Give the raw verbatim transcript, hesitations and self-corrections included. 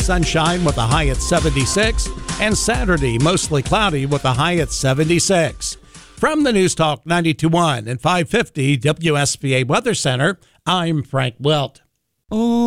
sunshine with a high at seventy-six, and Saturday, mostly cloudy with a high at seventy-six. From the News Talk ninety-two point one and five fifty W S B A Weather Center, I'm Frank Wilt. Oh.